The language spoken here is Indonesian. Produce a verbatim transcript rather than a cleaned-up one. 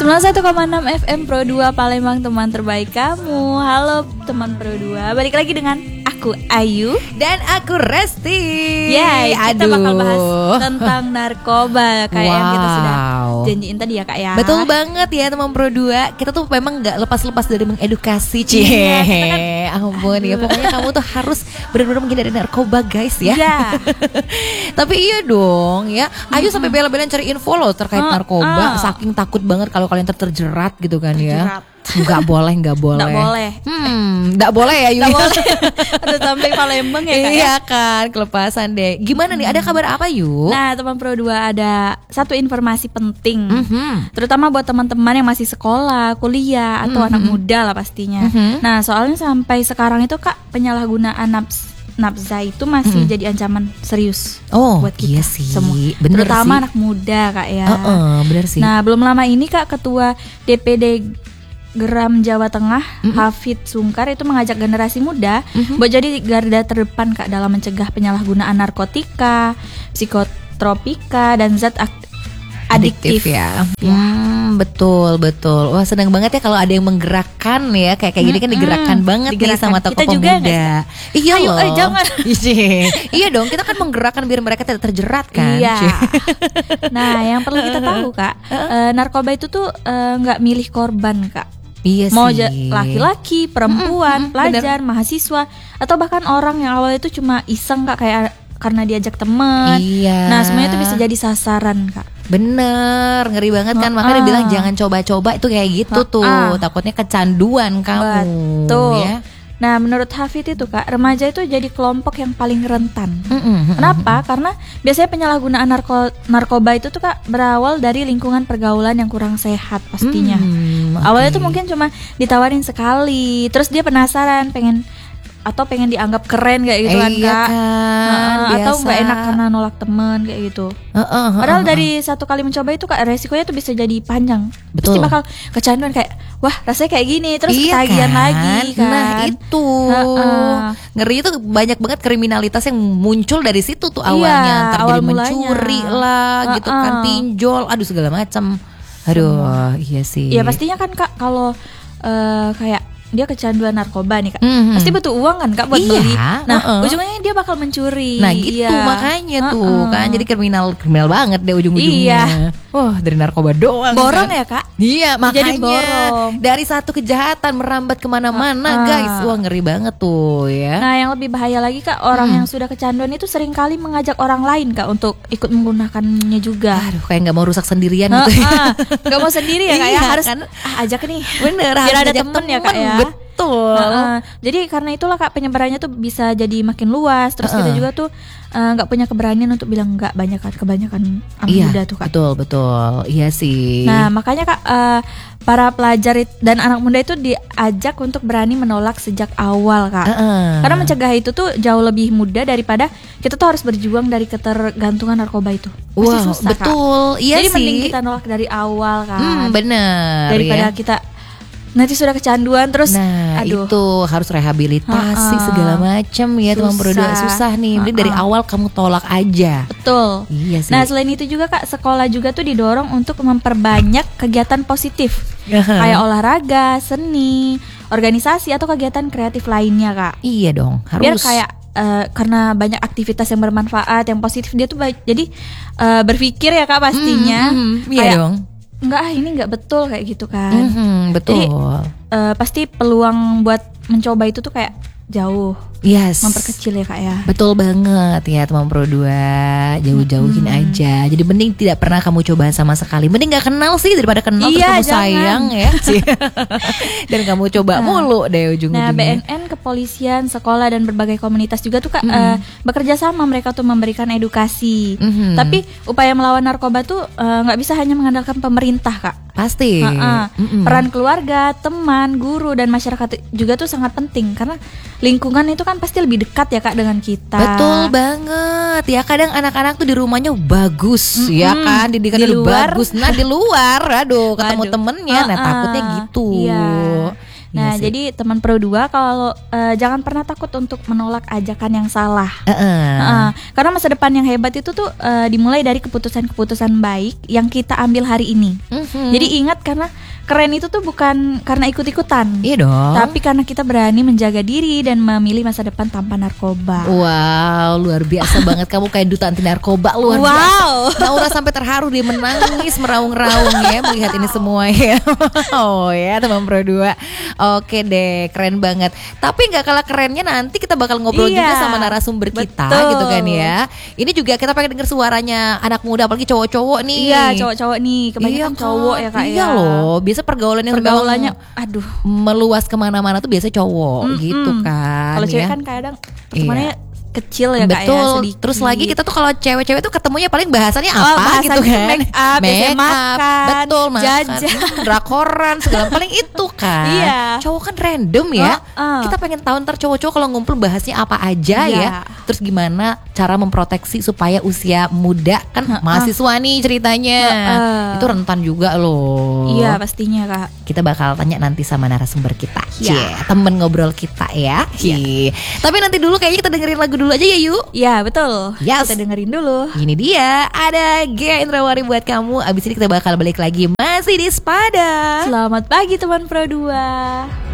sembilan puluh satu koma enam F M Pro dua Palembang, teman terbaik kamu. Halo teman Pro dua, balik lagi dengan aku Ayu dan aku Resti. Ya, kita Aduh. bakal bahas tentang narkoba kayak wow. yang kita sudah janjiin tadi ya Kak ya. Betul banget ya teman Pro dua. Kita tuh memang gak lepas-lepas dari mengedukasi. Cie, iya, kan, ampun ya. Pokoknya kamu tuh harus benar-benar menghindari narkoba guys ya. Iya. Tapi iya dong ya. Ayu sampai bela-belain cari info loh terkait uh, narkoba. uh. Saking takut banget kalau kalian terjerat gitu kan terjerat. ya. Nggak boleh, nggak boleh. Nggak boleh. Hmm, nggak boleh ya Yu. Nggak boleh. Udah sampai Palembang ya Kak. Iya kan, kelepasan deh. Gimana nih? Ada kabar apa Yu? Nah, teman Pro dua ada satu informasi penting. Mm-hmm. Terutama buat teman-teman yang masih sekolah, kuliah atau mm-hmm. anak muda lah pastinya. Mm-hmm. Nah, soalnya sampai sekarang itu Kak, penyalahgunaan nafs nafsa itu masih mm-hmm. jadi ancaman serius oh, buat kita iya sih. semua. Bener Terutama sih. anak muda Kak ya. Uh-uh, bener sih. Nah, belum lama ini Kak, Ketua D P D Geram Jawa Tengah, mm-hmm. Hafid Sungkar itu mengajak generasi muda mm-hmm. buat jadi garda terdepan Kak dalam mencegah penyalahgunaan narkotika, psikotropika dan zat ak- adiktif. adiktif ya. ya. Hmm, betul betul. Wah, senang banget ya kalau ada yang menggerakkan ya kayak kayak gini kan digerakkan hmm, banget digerakkan. Nih sama tokoh kita pemuda. Juga iya Ayo, loh. Eh, jangan. Iya dong, kita kan menggerakkan biar mereka tidak terjerat kan. Iya. Nah, yang perlu kita tahu Kak, uh, narkoba itu tuh nggak uh, milih korban Kak. Iya mau sih. j- laki-laki, perempuan, mm-hmm, pelajar, bener. mahasiswa, atau bahkan orang yang awalnya itu cuma iseng Kak, kayak karena diajak teman. Iya. Nah, semuanya itu bisa jadi sasaran Kak. Bener, ngeri banget kan. Makanya dia bilang jangan coba-coba itu kayak gitu uh, tuh uh. Takutnya kecanduan kamu. Betul ya? Nah, menurut Hafid itu Kak, remaja itu jadi kelompok yang paling rentan. Mm-mm. Kenapa? Karena biasanya penyalahgunaan narko- narkoba itu tuh Kak berawal dari lingkungan pergaulan yang kurang sehat pastinya. Mm, okay. Awalnya tuh mungkin cuma ditawarin sekali, terus dia penasaran, pengen atau pengen dianggap keren kayak gitu eh, kan iya Kak kan, uh, atau nggak enak karena nolak teman kayak gitu. uh, uh, uh, Padahal uh, uh. dari satu kali mencoba itu Kak, resikonya tuh bisa jadi panjang. Betul. Pasti bakal kecanduan kayak wah rasanya kayak gini, terus iya ketagihan kan? lagi kan. Nah itu uh, uh. ngeri itu banyak banget kriminalitas yang muncul dari situ tuh awalnya. Iya, Ntar awal jadi mulanya. mencuri lah uh, gitu uh. kan, pinjol, aduh segala macam. Aduh semua. Iya sih. Iya pastinya kan Kak kalau uh, kayak dia kecanduan narkoba nih Kak, mm-hmm. pasti butuh uang kan Kak buat iya, beli. Nah uh-uh. ujungnya dia bakal mencuri. Nah gitu iya. makanya tuh uh-uh. kan jadi kriminal kriminal banget deh ujung-ujungnya. Iya. Wah dari narkoba doang. Borong kan? ya Kak. Iya makanya jadi borong. Dari satu kejahatan merambat kemana-mana uh-uh. guys. Wah ngeri banget tuh ya. Nah yang lebih bahaya lagi Kak, orang hmm. yang sudah kecanduan itu sering kali mengajak orang lain Kak untuk ikut menggunakannya juga. Aduh kayak gak mau rusak sendirian uh-uh. gitu ya. Gak mau sendiri ya Kak ya, harus kan? ah, ajak nih. Bener biar harus ada ajak temen ya Kak ya. Betul. Uh-uh. Jadi karena itulah Kak penyebarannya tuh bisa jadi makin luas. Terus uh-uh. kita juga tuh nggak uh, punya keberanian untuk bilang nggak banyak kan kebanyakan anak iya, muda tuh Kak. Betul betul. Iya sih. Nah makanya Kak uh, para pelajar dan anak muda itu diajak untuk berani menolak sejak awal Kak. Uh-uh. Karena mencegah itu tuh jauh lebih mudah daripada kita tuh harus berjuang dari ketergantungan narkoba itu. Pasti wow, susah betul. Kak. Iya Jadi sih. mending kita nolak dari awal kan. Hmm, bener. Daripada ya. kita nanti sudah kecanduan terus nah aduh. itu harus rehabilitasi uh-uh. segala macam ya teman berdua susah nih. Mending uh-uh. dari awal kamu tolak aja. Betul. Iya sih. Nah selain itu juga Kak, sekolah juga tuh didorong untuk memperbanyak kegiatan positif uh-huh. kayak olahraga, seni, organisasi atau kegiatan kreatif lainnya Kak. Iya dong harus. Biar kayak uh, karena banyak aktivitas yang bermanfaat, yang positif, dia tuh ba- jadi uh, berpikir ya Kak pastinya. Mm-hmm. Iya kayak, dong. Enggak, ini enggak betul kayak gitu kan. Mm-hmm, betul. Jadi uh, pasti peluang buat mencoba itu tuh kayak jauh. Yes. Memperkecil ya Kak ya. Betul banget ya teman Pro dua. Jauh-jauhin hmm. aja. Jadi mending tidak pernah kamu coba sama sekali. Mending gak kenal sih daripada kenal iya, terus kamu sayang ya. Dan kamu coba nah, mulu deh ujung-ujungnya. Nah B N N, kepolisian, sekolah dan berbagai komunitas juga tuh Kak mm-hmm. uh, bekerja sama mereka tuh memberikan edukasi. Mm-hmm. Tapi upaya melawan narkoba tuh uh, gak bisa hanya mengandalkan pemerintah Kak. Pasti. Uh-uh. Peran keluarga, teman, guru dan masyarakat juga tuh sangat penting karena lingkungan itu kan pasti lebih dekat ya Kak dengan kita. Betul banget. Ya kadang anak-anak tuh di rumahnya bagus mm-hmm. ya kan, didikan di luar bagus. Nah di luar, aduh ketemu Waduh. temennya, uh-uh. nah takutnya gitu. Iya. Nah, Iya sih. jadi teman Pro dua kalau uh, jangan pernah takut untuk menolak ajakan yang salah. Uh-uh. Uh, karena masa depan yang hebat itu tuh uh, dimulai dari keputusan-keputusan baik yang kita ambil hari ini. Mm-hmm. Jadi ingat, karena keren itu tuh bukan karena ikut-ikutan. Iya dong. Tapi karena kita berani menjaga diri dan memilih masa depan tanpa narkoba. Wow, luar biasa banget, kamu kayak duta anti narkoba, luar Wow. biasa. Naura sampai terharu, dia menangis meraung-raung ya melihat ini semua ya. Oh ya, teman Pro dua. Oke deh, keren banget. Tapi nggak kalah kerennya nanti kita bakal ngobrol Iya, juga sama narasumber kita betul. gitu kan ya. Ini juga kita pengen denger suaranya anak muda, apalagi cowok-cowok nih. Iya, cowok-cowok nih, kebanyakan Iya kan? cowok ya Kak Iya ya. loh, biasa pergaulan yang Pergaulannya, memang aduh. meluas kemana-mana tuh biasa cowok Mm-mm. gitu kan. Kalau cewek ya. kan kadang pertemanannya kecil ya Kak ya, Betul. sedikit. Terus lagi kita tuh kalau cewek-cewek tuh ketemunya paling bahasannya Oh, apa bahasannya gitu kan? make up, biasanya makan, betul, makan, jajan. drakoran segala paling itu kan. Iya. Cowok kan random ya. Oh, oh. Kita pengen tahu ntar cowok-cowok kalau ngumpul bahasnya apa aja Iya. ya. Terus gimana cara memproteksi supaya usia muda kan mahasiswa nih ceritanya. Uh-uh. Itu rentan juga loh. Iya, pastinya Kak. Kita bakal tanya nanti sama narasumber kita, Ya. Cie, temen ngobrol kita ya. Cie. Tapi nanti dulu kayaknya kita dengerin lagu dulu aja ya yuk. Iya, betul. Yes. Kita dengerin dulu. Ini dia, ada Gia Indrawari buat kamu. Abis ini kita bakal balik lagi masih di Spada. Selamat pagi teman Pro dua.